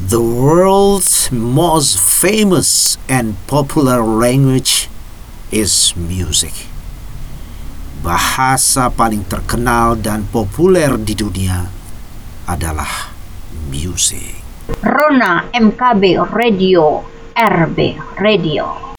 The world's most famous and popular language is music. Bahasa paling terkenal dan populer di dunia adalah musik. Rona MKB Radio, RB Radio.